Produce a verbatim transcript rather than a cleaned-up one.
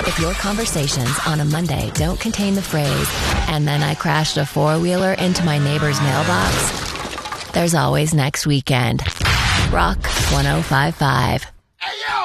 If your conversations on a Monday don't contain the phrase, "and then I crashed a four-wheeler into my neighbor's mailbox," there's always next weekend. Rock one oh five five.